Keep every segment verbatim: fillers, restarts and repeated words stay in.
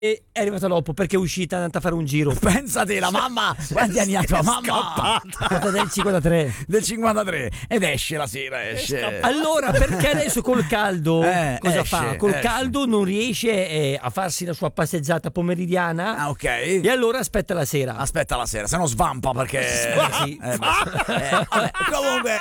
E è arrivata dopo perché è uscita, è andata a fare un giro. Pensate, la mamma, quanti anni ha tua mamma? Del cinquantatré. Del cinquantatré. Ed esce la sera, esce. Allora, perché adesso col caldo Eh, cosa esce, fa? Col esce. caldo non riesce eh, a farsi la sua passeggiata pomeridiana. Ah, ok. E allora aspetta la sera. Aspetta la sera, se no svampa perché. Sì. Eh, beh, eh, vabbè, comunque,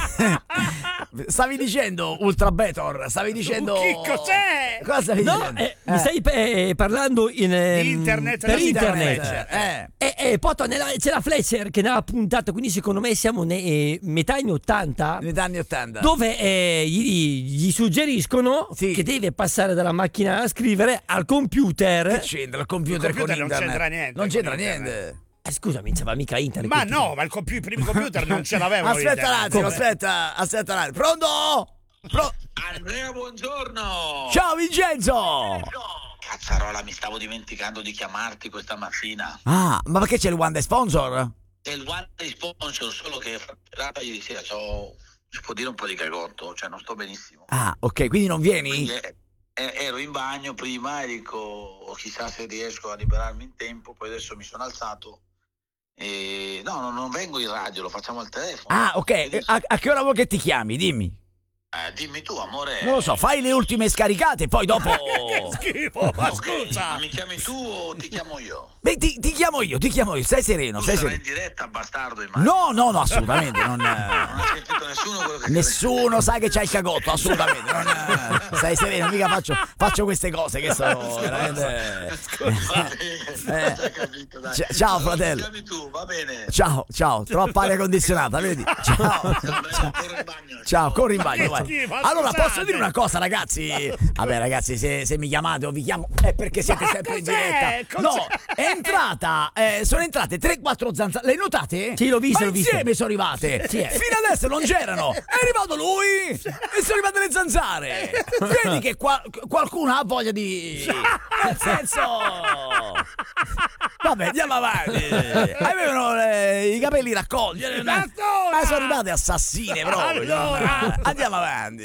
eh, stavi dicendo Ultra Betor, stavi dicendo. Che cos'è? Cosa stavi No, dicendo? eh, mi stai eh, parlando in, ehm, Di internet, per di internet. internet. Eh. E, e poi nella- c'è la Fletcher che ne ha puntato, quindi secondo me siamo nei metà anni ottanta, Negli anni ottanta. dove eh, gli, gli suggeriscono Sì. che deve passare dalla macchina a scrivere al computer. Che c'entra il computer, Il computer con non internet? c'entra niente Non con c'entra internet. niente. Eh, scusami, non c'era mica internet. Ma computer. no, ma il compi- i primi computer non ce l'avevano. Aspetta un internet. attimo, Come? aspetta, aspetta un attimo. Pronto? Pro- Andrea, buongiorno! Ciao Vincenzo! Cazzarola, mi stavo dimenticando di chiamarti questa mattina. Ah, ma perché c'è il One Day Sponsor? È il one day sponsor, solo che fratelata ieri sera c'ho, si può dire un po' di cagotto, cioè non sto benissimo. Ah, ok, quindi non vieni? Quindi, eh, eh, ero in bagno prima e dico chissà se riesco a liberarmi in tempo, poi adesso mi sono alzato e no, no, non vengo in radio, lo facciamo al telefono. Ah, ok, a, a che ora vuoi che ti chiami? Dimmi. Eh, dimmi tu, amore. Non lo so, fai le ultime scaricate e poi dopo. Schifo, ma Ok, scusa. ma mi chiami tu o ti chiamo io? Beh, ti, ti chiamo io, ti chiamo io, stai sereno, Tu stai sarai sereno. in diretta, bastardo, immagino. No, no, no, assolutamente. Non, Non ha sentito nessuno quello che nessuno sa che c'hai il cagotto, assolutamente. Non, stai sereno, mica faccio, faccio queste cose che sono veramente. Eh, hai capito, dai. Ci- ciao, Allora, fratello. mi chiami tu, va bene. Ciao, ciao, troppa aria condizionata, vedi? Ciao. Corro in bagno. Ciao, corri in bagno, che vai. schifo, Allora, scusate. posso dire una cosa, ragazzi? Vabbè, ragazzi, se, se mi chiamate o vi chiamo è perché siete Ma sempre in cos'è? diretta. Cos'è? No, è entrata, eh, sono entrate tre quattro zanzare. Le notate? Sì, l'ho viste, Ma l'ho viste. insieme sono arrivate. Sì, eh. Fino adesso non c'erano. È arrivato lui e sono arrivate le zanzare. Vedi che qua- qualcuno ha voglia di. Nel senso. Vabbè, andiamo avanti. Avevano eh, i capelli raccolti. Ma sono arrivate assassine proprio. Allora. Andiamo avanti.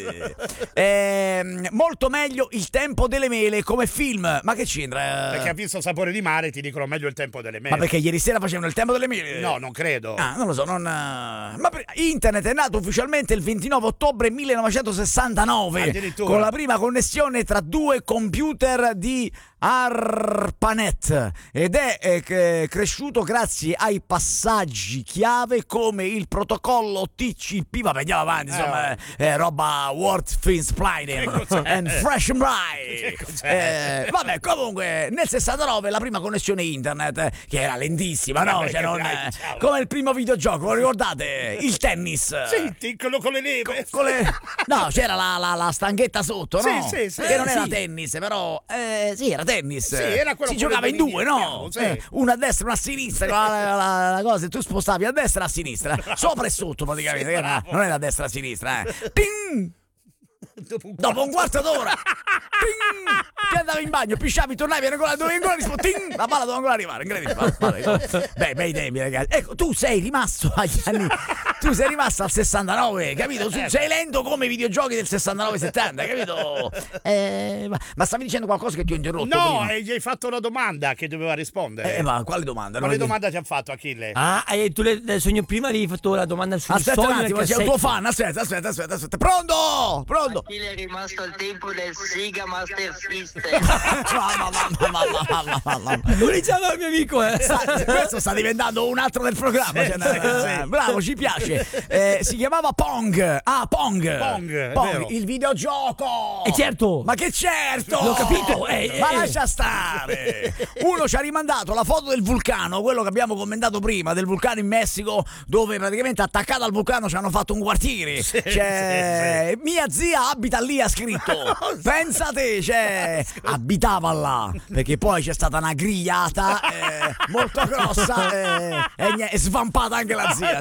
Ehm, molto meglio Il tempo delle mele come film. Ma che c'entra? Perché ha visto Sapore di mare, ti dicono meglio il tempo delle mele. Ma perché ieri sera facevano Il tempo delle mele? No, non credo. Ah, non lo so, non. eh, Ma per- internet è nato ufficialmente il ventinove ottobre millenovecentosessantanove Addirittura. con la prima connessione tra due computer di ARPANET ed è eh, c- cresciuto grazie ai passaggi chiave come il protocollo T C P. Vabbè, andiamo avanti, insomma, eh, eh, roba Word Fins and Fresh Bright. cos'è? Eh, vabbè, comunque nel sessantanove la prima connessione internet eh, che era lentissima, no? Vabbè, Cioè, che non, dai, eh, ciao. come il primo videogioco, lo ricordate? Il tennis. Senti, quello con le leve. Con le- No, c'era la, la, la stanghetta sotto, no? Sì, sì, sì. Che non Eh, era sì. tennis, però eh, sì, era tennis. Sì, era quello si con giocava le in due, linee, no? chiaro, sì. Eh, uno a destra, uno a sinistra, la, la, la- la cosa, e tu spostavi a destra e a sinistra, sopra e sotto praticamente, Sì, che era- bravo. non era a destra e a sinistra, eh. Ting! Dopo un po'. Dopo un quarto d'ora, ting! Ti andavi in bagno, pisciavi, tornavi, era ancora, dovevi ancora rispondere, ting! La palla doveva ancora arrivare, incredibile. Vabbè, vabbè. Beh, bei tempi, ragazzi. Ecco, tu sei rimasto agli anni, tu sei rimasto al sessantanove, capito? Tu sei lento come i videogiochi del sessantanove settanta, capito? Eh, ma, ma stavi dicendo qualcosa che ti ho interrotto No, prima? e gli hai fatto una domanda che doveva rispondere. Eh, ma quale domanda? Quale Non- domanda ti ha fatto Achille? Ah, e tu le, le sogno prima hai fatto la domanda sul Aspetta sogno un nel attimo, c'è un tuo cassetto. fan, aspetta, aspetta, aspetta, aspetta. Pronto? Pronto? Achille è rimasto al tempo del Sega Master System. Mamma, mamma, mamma, mamma, mamma. Lo diceva il mio amico, eh. Sta- questo sta diventando un altro del programma. Sì, cioè, sì, eh, sì. Bravo, ci piace. Eh, si chiamava Pong. Ah, Pong. Pong, è vero. il videogioco. E certo. Ma che certo! L'ho capito, eh, Ma eh. lascia stare! Uno ci ha rimandato la foto del vulcano, quello che abbiamo commentato prima, del vulcano in Messico, dove praticamente attaccato al vulcano ci hanno fatto un quartiere. Cioè, mia zia abita lì, ha scritto. Pensate, cioè, abitava là, perché poi c'è stata una grigliata eh, molto grossa eh, e nie- è svampata anche la zia.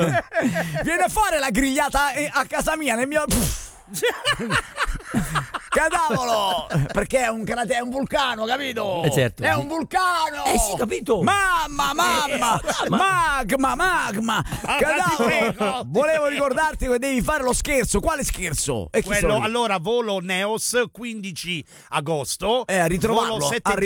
Viene a fare la grigliata eh, a casa mia, nel mio. Cadavolo! Perché è un cratere, è un vulcano, capito? Eh, certo. È un vulcano! Eh sì, capito. Mamma, mamma! Eh, Magma, magma! Ah, Cadavolo! ti prego. Volevo ricordarti che devi fare lo scherzo. Quale scherzo? E chi Quello, sono io? allora, volo Neos quindici agosto. Eh, a ritrovarlo, volo a sette